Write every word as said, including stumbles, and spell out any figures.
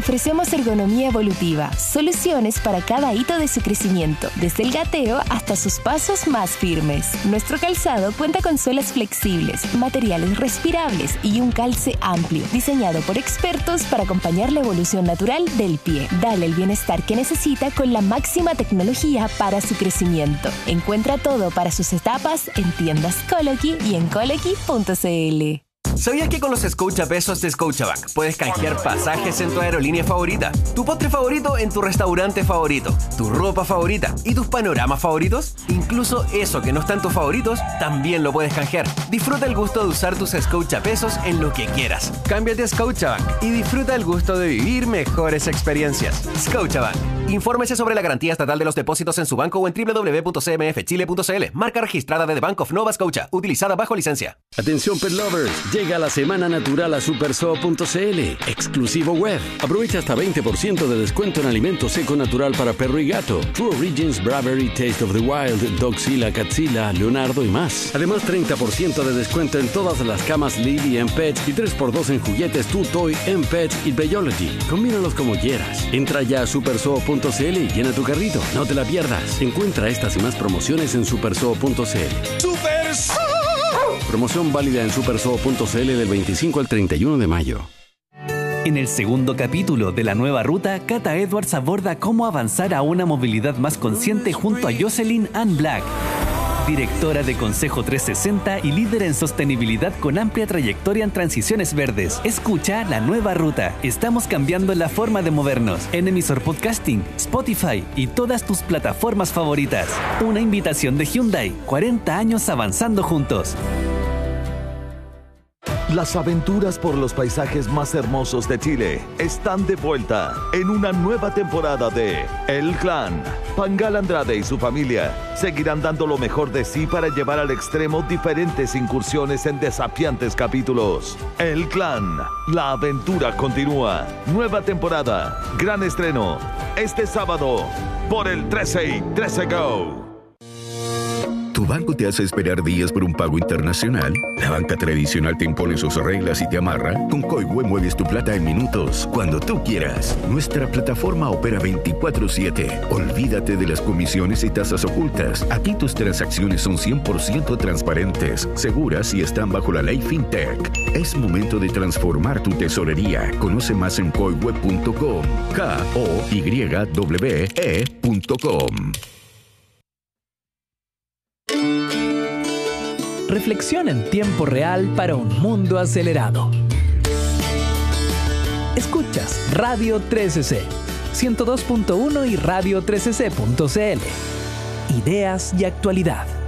ofrecemos ergonomía evolutiva, soluciones para cada hito de su crecimiento, desde el gateo hasta sus pasos más firmes. Nuestro calzado cuenta con suelas flexibles, materiales respirables y un calce amplio, diseñado por expertos para acompañar la evolución natural del pie. Dale el bienestar que necesita con la máxima tecnología para su crecimiento. Encuentra todo para sus etapas en tiendas Coloqui y en coloqui punto c l. ¿Sabías que con los Scotiapesos de Scotiabank puedes canjear pasajes en tu aerolínea favorita, tu postre favorito en tu restaurante favorito, tu ropa favorita y tus panoramas favoritos? Incluso eso que no está en tus favoritos, también lo puedes canjear. Disfruta el gusto de usar tus Scotiapesos en lo que quieras. Cámbiate a Scotiabank y disfruta el gusto de vivir mejores experiencias. Scotiabank. Infórmese sobre la garantía estatal de los depósitos en su banco o en doble u doble u doble u punto c m f chile punto c l. Marca registrada de The Bank of Nova Scotia, utilizada bajo licencia. Atención pet lovers, llega la semana natural a superzoo punto c l, exclusivo web. Aprovecha hasta veinte por ciento de descuento en alimentos seco natural para perro y gato, True Origins, Bravery, Taste of the Wild, Dogzilla, Catzilla, Leonardo y más. Además treinta por ciento de descuento en todas las camas Lily en Pets y tres por dos en juguetes Tu Toy, en Pets y Biology. Combínalos como quieras. Entra ya a superzoo punto c l y llena tu carrito. No te la pierdas. Encuentra estas y más promociones en superzoo punto c l. ¡Superzoo! Promoción válida en superzoo punto c l del veinticinco al treinta y uno de mayo. En el segundo capítulo de La Nueva Ruta, Kata Edwards aborda cómo avanzar a una movilidad más consciente junto a Jocelyn Ann Black, directora de Consejo trescientos sesenta y líder en sostenibilidad con amplia trayectoria en transiciones verdes. Escucha La Nueva Ruta. Estamos cambiando la forma de movernos en emisor podcasting, Spotify y todas tus plataformas favoritas. Una invitación de Hyundai. cuarenta años avanzando juntos. Las aventuras por los paisajes más hermosos de Chile están de vuelta en una nueva temporada de El Clan. Pangal Andrade y su familia seguirán dando lo mejor de sí para llevar al extremo diferentes incursiones en desafiantes capítulos. El Clan, la aventura continúa. Nueva temporada, gran estreno, este sábado por el trece y trece Go. ¿Tu banco te hace esperar días por un pago internacional? ¿La banca tradicional te impone sus reglas y te amarra? Con Coihue mueves tu plata en minutos, cuando tú quieras. Nuestra plataforma opera veinticuatro siete. Olvídate de las comisiones y tasas ocultas. Aquí tus transacciones son cien por ciento transparentes, seguras y están bajo la ley FinTech. Es momento de transformar tu tesorería. Conoce más en coihue punto com. K O Y W E punto com. Reflexión en tiempo real para un mundo acelerado. Escuchas Radio trece ce, ciento dos punto uno y radio trece ce punto c l. Ideas y actualidad.